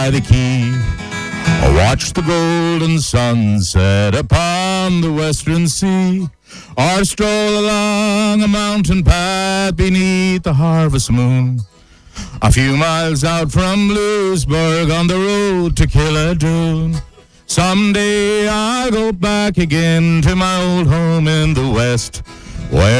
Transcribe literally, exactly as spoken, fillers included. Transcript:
the quay. I watch the golden sunset upon the western sea, or stroll along a mountain path beneath the harvest moon. A few miles out from Louisburg on the road to Killadoon. Someday I'll go back again to my old home in the west, where